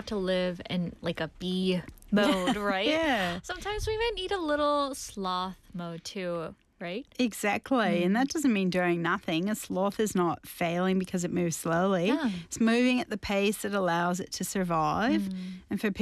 to live in like a bee mode, right? Yeah. Sometimes we might need a little sloth mode too, right? Exactly. And that doesn't mean doing nothing. A sloth is not failing because it moves slowly. Yeah. It's moving at the pace that allows it to survive. And for